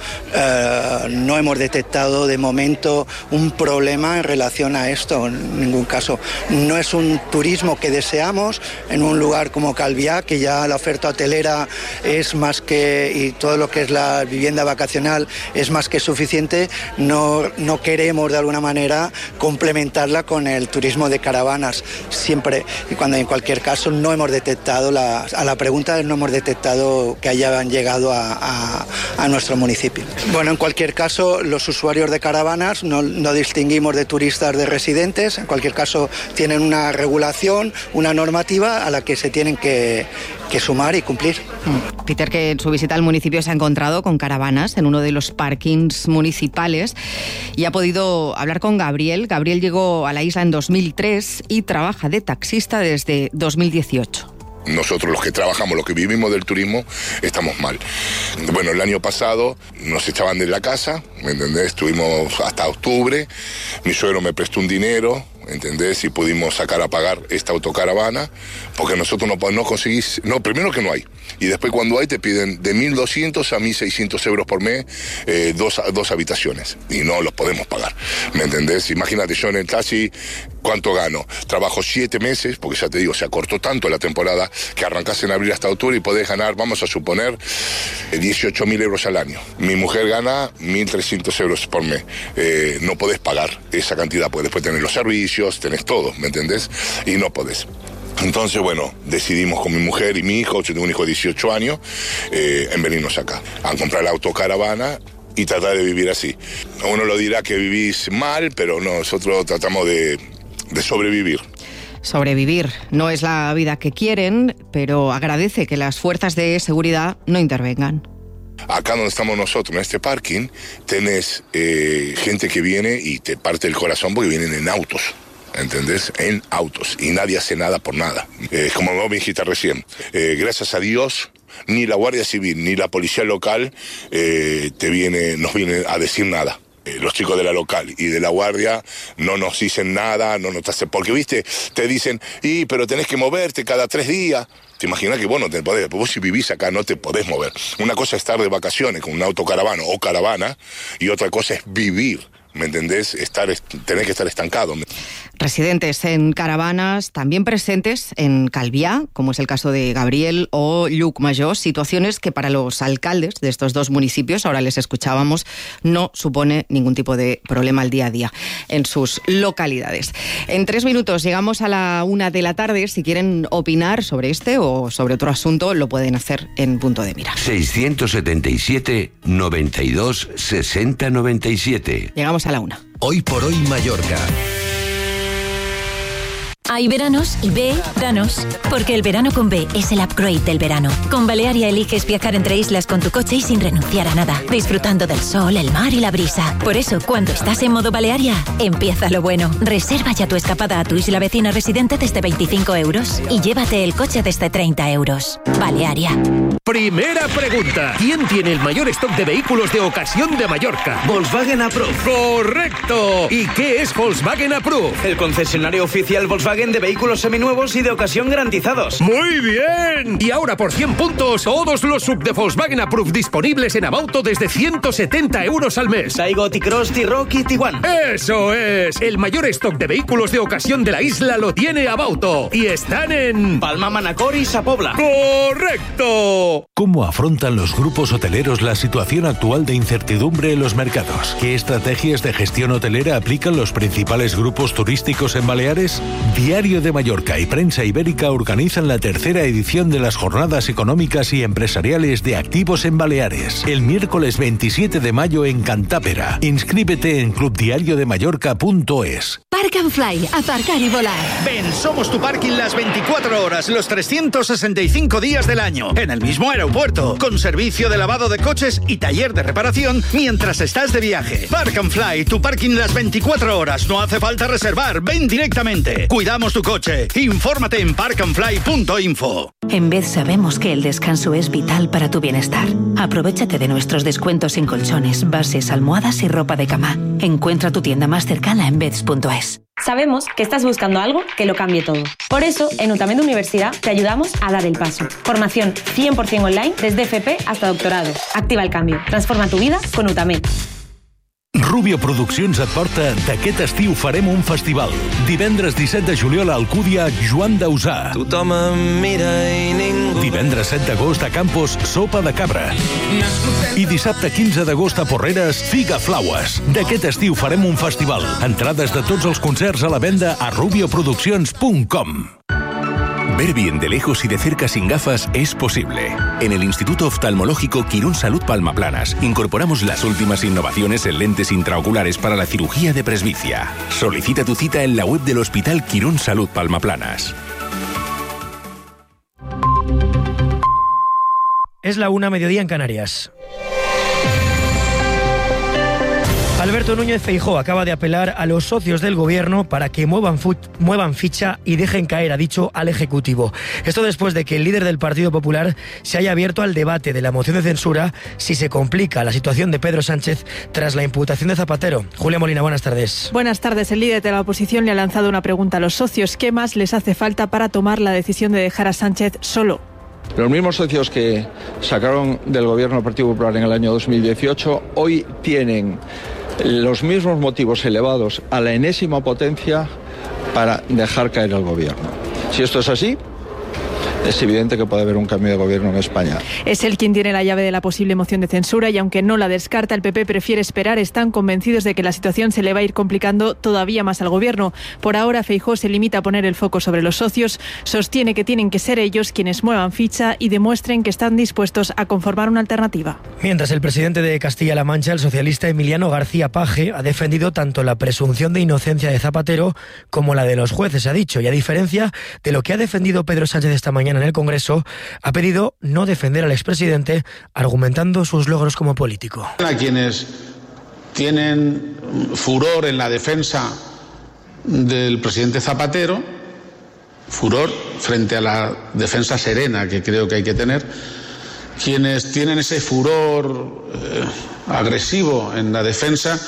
eh, no hemos detectado de momento un problema en relación a esto, en ningún caso. No es un turismo que deseamos en un lugar como Calviá, que ya la oferta hotelera es más que, y todo lo que es la vivienda vacacional es más que suficiente. No, no queremos de alguna manera complementarla con el turismo de caravanas siempre, y cuando en cualquier caso no hemos detectado la, a la pregunta no hemos detectado que hayan llegado a, a, a nuestro municipio. Bueno, en cualquier caso los usuarios de caravanas no, no distinguimos de turistas de residentes. En cualquier caso tienen una regulación, una normativa a la que se tienen que, que sumar y cumplir. Peter, que en su visita al municipio se ha encontrado con caravanas en uno de los parkings municipales y ha podido hablar con Gabriel. Gabriel llegó a la isla en dos mil tres y trabaja de taxista desde dos mil dieciocho. Nosotros los que trabajamos, los que vivimos del turismo, estamos mal. Bueno, el año pasado nos echaban de la casa, ¿me entendés? Estuvimos hasta octubre, mi suegro me prestó un dinero, ¿entendés? Y pudimos sacar a pagar esta autocaravana, porque nosotros no, no conseguís, no, primero que no hay, y después cuando hay te piden de mil doscientos a mil seiscientos euros por mes, eh, dos, dos habitaciones, y no los podemos pagar, ¿me entendés? Imagínate, yo en el taxi, ¿cuánto gano? Trabajo siete meses, porque ya te digo, se acortó tanto la temporada, que arrancás en abril hasta octubre y podés ganar, vamos a suponer, dieciocho mil euros al año. Mi mujer gana mil trescientos euros por mes. Eh, no podés pagar esa cantidad, porque después tenés los servicios, tenés todo, ¿me entendés? Y no podés. Entonces, bueno, decidimos con mi mujer y mi hijo, yo tengo un hijo de dieciocho años, eh, en venirnos acá, a comprar la autocaravana y tratar de vivir así. Uno lo dirá que vivís mal, pero nosotros tratamos de, de sobrevivir. Sobrevivir no es la vida que quieren, pero agradece que las fuerzas de seguridad no intervengan. Acá donde estamos nosotros, en este parking, tenés eh, gente que viene y te parte el corazón porque vienen en autos. ¿Entendés? En autos. Y nadie hace nada por nada. Eh, como vos me dijiste recién, eh, gracias a Dios, ni la Guardia Civil ni la policía local eh, te viene, nos viene a decir nada. Eh, los chicos de la local y de la Guardia no nos dicen nada, no nos hacen, porque viste, te dicen, y pero tenés que moverte cada tres días. Te imaginas que vos no te podés, vos si vivís acá no te podés mover. Una cosa es estar de vacaciones con un autocaravana o caravana y otra cosa es vivir. ¿Me entendés? Estar, tener que estar estancado. Residentes en caravanas, también presentes en Calviá, como es el caso de Gabriel o Llucmajor, situaciones que para los alcaldes de estos dos municipios, ahora les escuchábamos, no supone ningún tipo de problema al día a día en sus localidades. En tres minutos llegamos a la una de la tarde. Si quieren opinar sobre este o sobre otro asunto, lo pueden hacer en Punto de Mira. seiscientos setenta y siete, noventa y dos, sesenta, noventa y siete. Llegamos a la una. Hoy por hoy Mallorca. Hay veranos y veranos, porque el verano con B es el upgrade del verano. Con Balearia eliges viajar entre islas con tu coche y sin renunciar a nada, disfrutando del sol, el mar y la brisa. Por eso, cuando estás en modo Balearia, empieza lo bueno. Reserva ya tu escapada a tu isla vecina residente desde veinticinco euros y llévate el coche desde treinta euros. Balearia. Primera pregunta. ¿Quién tiene el mayor stock de vehículos de ocasión de Mallorca? Volkswagen Approved. ¡Correcto! ¿Y qué es Volkswagen Approved? El concesionario oficial Volkswagen de vehículos seminuevos y de ocasión garantizados. ¡Muy bien! Y ahora por cien puntos, todos los sub de Volkswagen Approved disponibles en Abauto desde ciento setenta euros al mes. Taigo, T-Cross, T-Rock y Tiguan. ¡Eso es! El mayor stock de vehículos de ocasión de la isla lo tiene Abauto. Y están en... Palma, Manacor y Sapobla. ¡Correcto! ¿Cómo afrontan los grupos hoteleros la situación actual de incertidumbre en los mercados? ¿Qué estrategias de gestión hotelera aplican los principales grupos turísticos en Baleares? Diario de Mallorca y Prensa Ibérica organizan la tercera edición de las Jornadas Económicas y Empresariales de Activos en Baleares, el miércoles veintisiete de mayo en Cantápera. Inscríbete en club diario de mallorca punto es. Park and Fly, aparcar y volar. Ven, somos tu parking las veinticuatro horas, los trescientos sesenta y cinco días del año, en el mismo aeropuerto, con servicio de lavado de coches y taller de reparación mientras estás de viaje. Park and Fly, tu parking las veinticuatro horas, no hace falta reservar, ven directamente. Cuidamos tu coche. Infórmate en park and fly punto info. En Bed sabemos que el descanso es vital para tu bienestar. Aprovechate de nuestros descuentos en colchones, bases, almohadas y ropa de cama. Encuentra tu tienda más cercana en beds punto es. Sabemos que estás buscando algo que lo cambie todo. Por eso, en Utamed Universidad te ayudamos a dar el paso. Formación cien por ciento online desde F P hasta doctorado. Activa el cambio. Transforma tu vida con Utamed. Rubio Produccions et porta d'aquest estiu farem un festival. Divendres disset de juliol a Alcúdia, Joan Dausà. Tothom em mira i ningú... Divendres set d'agost a Campos, Sopa de Cabra. I dissabte quinze d'agost a Porreres, Figa Flaues. D'aquest estiu farem un festival. Entrades de tots els concerts a la venda a rubio produccions punt com. Ver bien de lejos y de cerca sin gafas es posible. En el Instituto Oftalmológico Quirón Salud Palmaplanas incorporamos las últimas innovaciones en lentes intraoculares para la cirugía de presbicia. Solicita tu cita en la web del Hospital Quirón Salud Palmaplanas. Es la una, mediodía en Canarias. Alberto Núñez Feijóo acaba de apelar a los socios del gobierno para que muevan, muevan ficha y dejen caer, ha dicho, al Ejecutivo. Esto después de que el líder del Partido Popular se haya abierto al debate de la moción de censura si se complica la situación de Pedro Sánchez tras la imputación de Zapatero. Julia Molina, buenas tardes. Buenas tardes. El líder de la oposición le ha lanzado una pregunta a los socios. ¿Qué más les hace falta para tomar la decisión de dejar a Sánchez solo? Los mismos socios que sacaron del gobierno del Partido Popular en el año dos mil dieciocho hoy tienen los mismos motivos elevados a la enésima potencia para dejar caer al gobierno. Si esto es así, es evidente que puede haber un cambio de gobierno en España. Es él quien tiene la llave de la posible moción de censura y aunque no la descarta, el P P prefiere esperar. Están convencidos de que la situación se le va a ir complicando todavía más al gobierno. Por ahora, Feijóo se limita a poner el foco sobre los socios. Sostiene que tienen que ser ellos quienes muevan ficha y demuestren que están dispuestos a conformar una alternativa. Mientras el presidente de Castilla-La Mancha, el socialista Emiliano García Paje, ha defendido tanto la presunción de inocencia de Zapatero como la de los jueces, ha dicho, y a diferencia de lo que ha defendido Pedro Sánchez esta mañana en el Congreso, ha pedido no defender al expresidente, argumentando sus logros como político. A quienes tienen furor en la defensa del presidente Zapatero, furor frente a la defensa serena que creo que hay que tener, quienes tienen ese furor eh, agresivo en la defensa,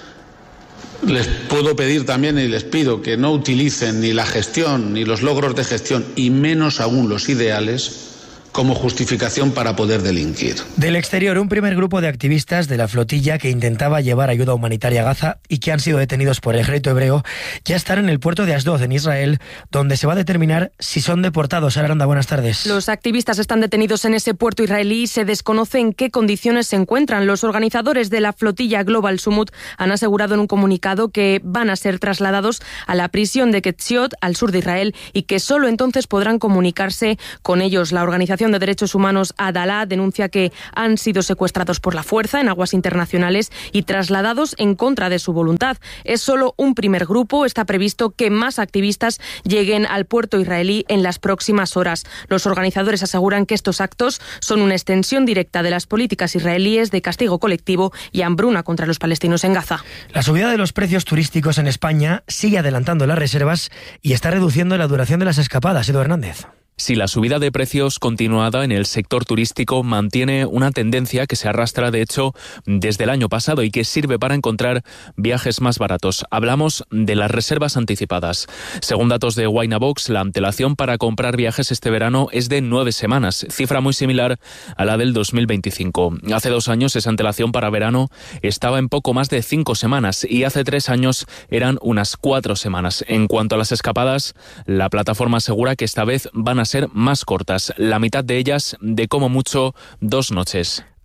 les puedo pedir también y les pido que no utilicen ni la gestión ni los logros de gestión y menos aún los ideales como justificación para poder delinquir. Del exterior, un primer grupo de activistas de la flotilla que intentaba llevar ayuda humanitaria a Gaza y que han sido detenidos por el ejército hebreo ya están en el puerto de Asdod, en Israel, donde se va a determinar si son deportados. Sara Aranda, buenas tardes. Los activistas están detenidos en ese puerto israelí y se desconoce en qué condiciones se encuentran. Los organizadores de la flotilla Global Summit han asegurado en un comunicado que van a ser trasladados a la prisión de Ketziot, al sur de Israel, y que solo entonces podrán comunicarse con ellos. La organización de derechos humanos Adalá denuncia que han sido secuestrados por la fuerza en aguas internacionales y trasladados en contra de su voluntad. Es solo un primer grupo. Está previsto que más activistas lleguen al puerto israelí en las próximas horas. Los organizadores aseguran que estos actos son una extensión directa de las políticas israelíes de castigo colectivo y hambruna contra los palestinos en Gaza. La subida de los precios turísticos en España sigue adelantando las reservas y está reduciendo la duración de las escapadas. Edu Hernández. Si la subida de precios continuada en el sector turístico mantiene una tendencia que se arrastra, de hecho, desde el año pasado y que sirve para encontrar viajes más baratos. Hablamos de las reservas anticipadas. Según datos de Winabox, la antelación para comprar viajes este verano es de nueve semanas, cifra muy similar a la del dos mil veinticinco. Hace dos años esa antelación para verano estaba en poco más de cinco semanas y hace tres años eran unas cuatro semanas. En cuanto a las escapadas, la plataforma asegura que esta vez van a ser más cortas, la mitad de ellas de como mucho dos noches.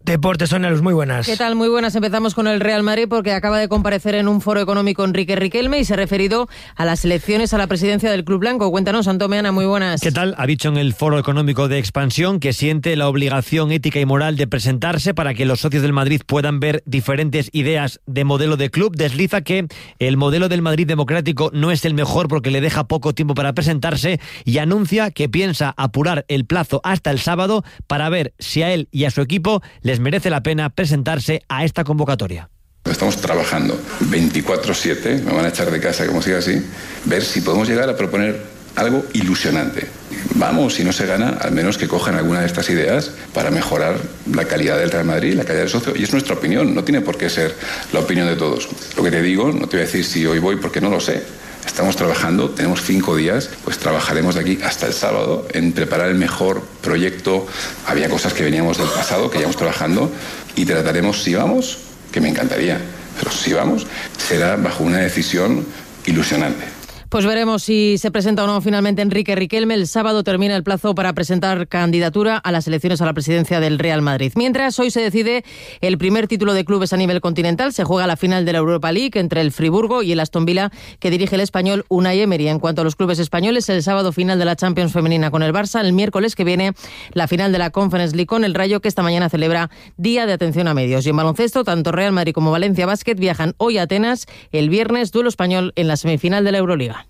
Deportes, Sonia Luz, muy buenas. ¿Qué tal? Muy buenas. Empezamos con el Real Madrid porque acaba de comparecer en un foro económico Enrique Riquelme y se ha referido a las elecciones a la presidencia del Club Blanco. Cuéntanos, Antón Meana, muy buenas. ¿Qué tal? Ha dicho en el foro económico de expansión que siente la obligación ética y moral de presentarse para que los socios del Madrid puedan ver diferentes ideas de modelo de club. Desliza que el modelo del Madrid democrático no es el mejor porque le deja poco tiempo para presentarse y anuncia que piensa apurar el plazo hasta el sábado para ver si a él y a su equipo les merece la pena presentarse a esta convocatoria. Estamos trabajando veinticuatro siete, me van a echar de casa como siga así, ver si podemos llegar a proponer algo ilusionante. Vamos, si no se gana, al menos que cojan alguna de estas ideas para mejorar la calidad del Real Madrid, la calidad del socio, y es nuestra opinión, no tiene por qué ser la opinión de todos. Lo que te digo, no te voy a decir si hoy voy porque no lo sé. Estamos trabajando, tenemos cinco días, pues trabajaremos de aquí hasta el sábado en preparar el mejor proyecto. Había cosas que veníamos del pasado, que llevamos trabajando, y trataremos, si vamos, que me encantaría, pero si vamos, será bajo una decisión ilusionante. Pues veremos si se presenta o no finalmente Enrique Riquelme. El sábado termina el plazo para presentar candidatura a las elecciones a la presidencia del Real Madrid. Mientras, hoy se decide el primer título de clubes a nivel continental. Se juega la final de la Europa League entre el Friburgo y el Aston Villa, que dirige el español Unai Emery. En cuanto a los clubes españoles, el sábado final de la Champions femenina con el Barça. El miércoles que viene la final de la Conference League con el Rayo, que esta mañana celebra Día de Atención a Medios. Y en baloncesto, tanto Real Madrid como Valencia Basket viajan hoy a Atenas. El viernes, duelo español en la semifinal de la Euroliga.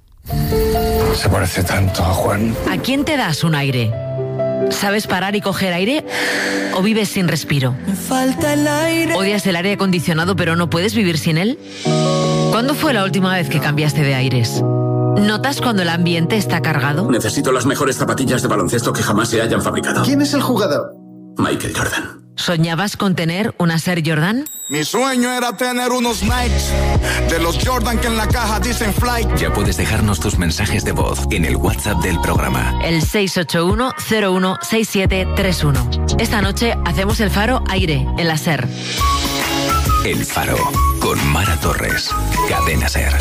Se parece tanto a Juan. ¿A quién te das un aire? ¿Sabes parar y coger aire? ¿O vives sin respiro? Me falta el aire. ¿Odias el aire acondicionado pero no puedes vivir sin él? ¿Cuándo fue la última vez que cambiaste de aires? ¿Notas cuando el ambiente está cargado? Necesito las mejores zapatillas de baloncesto que jamás se hayan fabricado. ¿Quién es el jugador? Michael Jordan. ¿Soñabas con tener una Air Jordan? Mi sueño era tener unos Nikes de los Jordan que en la caja dicen Flight. Ya puedes dejarnos tus mensajes de voz en el WhatsApp del programa. El seis ocho uno cero uno seis siete tres uno. Esta noche hacemos el Faro Aire en la SER. El Faro con Mara Torres. Cadena SER.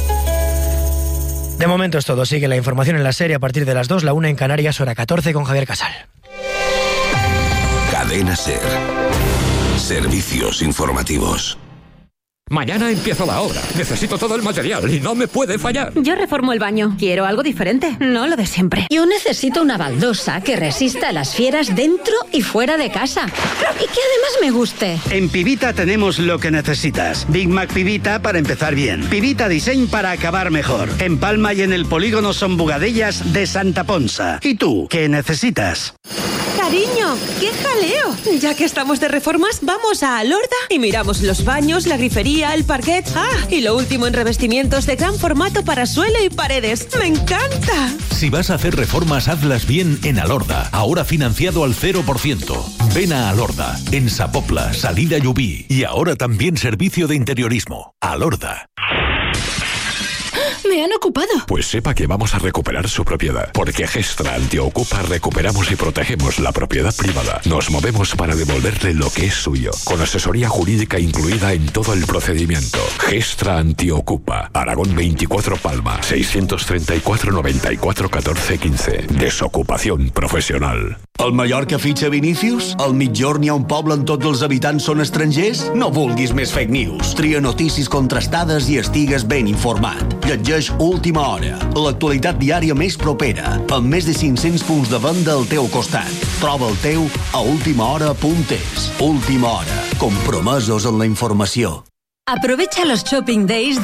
De momento es todo. Sigue la información en la serie a partir de las dos, la una en Canarias, hora catorce con Javier Casal. Cadena SER. Servicios informativos. Mañana empieza la obra. Necesito todo el material y no me puede fallar. Yo reformo el baño. Quiero algo diferente, no lo de siempre. Yo necesito una baldosa que resista a las fieras dentro y fuera de casa. Y que además me guste. En Pivita tenemos lo que necesitas. Big Mac Pivita para empezar bien. Pivita Design para acabar mejor. En Palma y en el polígono Son Bugadellas de Santa Ponsa. ¿Y tú, qué necesitas? Cariño, qué jaleo. Ya que estamos de reformas, vamos a Alorda y miramos los baños, la grifería, el parquet. Ah, y lo último en revestimientos de gran formato para suelo y paredes. ¡Me encanta! Si vas a hacer reformas, hazlas bien en Alorda. Ahora financiado al cero por ciento. Ven a Alorda, en Sapopla, Salida Llubí. Y ahora también servicio de interiorismo. Alorda. Me han ocupado. Pues sepa que vamos a recuperar su propiedad, porque Gestra Antiocupa recuperamos y protegemos la propiedad privada. Nos movemos para devolverle lo que es suyo, con asesoría jurídica incluida en todo el procedimiento. Gestra Antiocupa, Aragón veinticuatro Palma, seiscientos treinta y cuatro noventa y cuatro catorce quince. Desocupación professional. Al Mallorca fitxa Vinícius? Al Migjorn hi ha un poble on tots els habitants són estrangers? No vulguis més fake news. Tria notícies contrastades i estigues ben informat. Llegeix Última Hora, l'actualitat diària més propera, amb més de cinc-cents punts de venda al teu costat. Troba el teu a última hora punt es. Última Hora, compromesos en la informació. Aprovecha los Shopping Days